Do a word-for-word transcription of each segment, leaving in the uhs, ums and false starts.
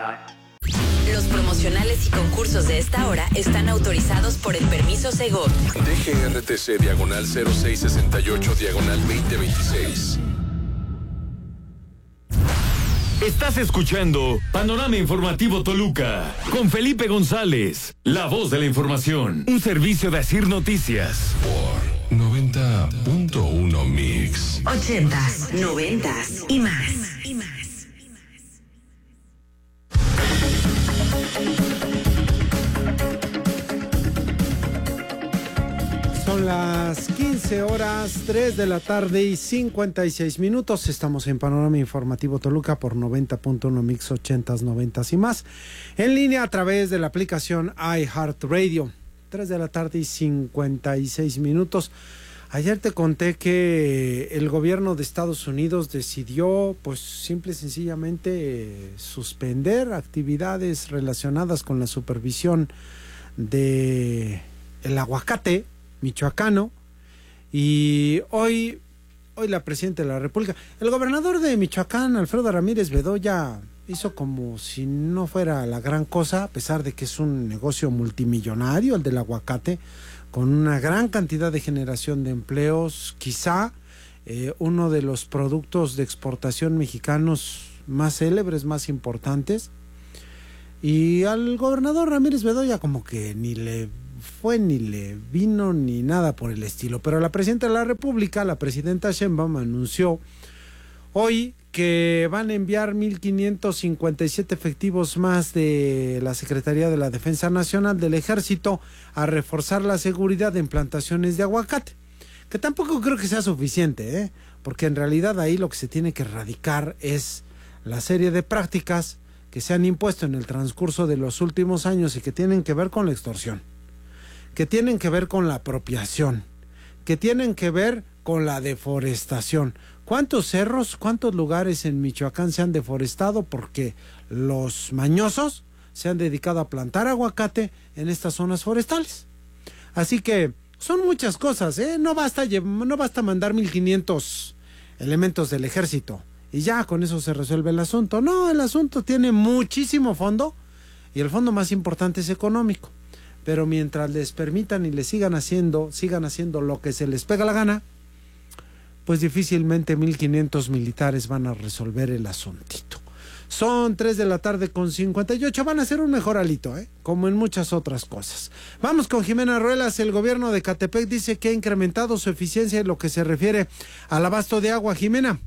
Los promocionales y concursos de esta hora están autorizados por el permiso Segov. D G R T C diagonal cero seis sesenta y ocho diagonal veinte veintiséis. Estás escuchando Panorama Informativo Toluca con Felipe González, la voz de la información, un servicio de Asir Noticias. Por noventa punto uno Mix. Ochentas, noventas y más. Y más. Son las quince horas, tres de la tarde y cincuenta y seis minutos. Estamos en Panorama Informativo Toluca por noventa punto uno Mix, ochentas, noventas y más. En línea a través de la aplicación iHeartRadio. tres de la tarde y cincuenta y seis minutos. Ayer te conté que el gobierno de Estados Unidos decidió, pues, simple y sencillamente suspender actividades relacionadas con la supervisión de el aguacate michoacano, y hoy hoy la presidenta de la República, el gobernador de Michoacán, Alfredo Ramírez Bedoya, hizo como si no fuera la gran cosa, a pesar de que es un negocio multimillonario el del aguacate, con una gran cantidad de generación de empleos, quizá eh, uno de los productos de exportación mexicanos más célebres, más importantes. Y al gobernador Ramírez Bedoya como que ni le fue, ni le vino, ni nada por el estilo. Pero la presidenta de la República, la presidenta Sheinbaum, anunció hoy que van a enviar mil quinientos cincuenta y siete efectivos más de la Secretaría de la Defensa Nacional del Ejército a reforzar la seguridad en plantaciones de aguacate. Que tampoco creo que sea suficiente, ¿eh? Porque en realidad ahí lo que se tiene que erradicar es la serie de prácticas que se han impuesto en el transcurso de los últimos años y que tienen que ver con la extorsión, que tienen que ver con la apropiación, que tienen que ver con la deforestación. ¿Cuántos cerros, cuántos lugares en Michoacán se han deforestado porque los mañosos se han dedicado a plantar aguacate en estas zonas forestales? Así que son muchas cosas, ¿eh? No basta, no basta mandar mil quinientos elementos del ejército y ya con eso se resuelve el asunto. No, el asunto tiene muchísimo fondo y el fondo más importante es económico. Pero mientras les permitan y les sigan haciendo, sigan haciendo lo que se les pega la gana, pues difícilmente mil quinientos militares van a resolver el asuntito. Son tres de la tarde con cincuenta y ocho, van a ser un mejor alito, ¿eh? Como en muchas otras cosas. Vamos con Jimena Ruelas. El gobierno de Ecatepec dice que ha incrementado su eficiencia en lo que se refiere al abasto de agua. Jimena.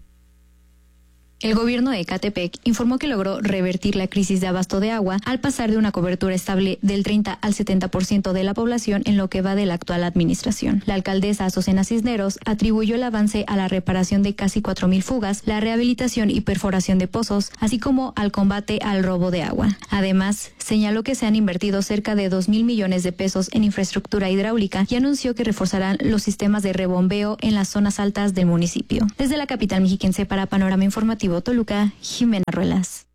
El gobierno de Ecatepec informó que logró revertir la crisis de abasto de agua al pasar de una cobertura estable del treinta al setenta por ciento de la población en lo que va de la actual administración. La alcaldesa Azucena Cisneros atribuyó el avance a la reparación de casi cuatro mil fugas, la rehabilitación y perforación de pozos, así como al combate al robo de agua. Además, señaló que se han invertido cerca de dos mil millones de pesos en infraestructura hidráulica y anunció que reforzarán los sistemas de rebombeo en las zonas altas del municipio. Desde la capital mexiquense para Panorama Informativo Toluca, Jimena Ruelas.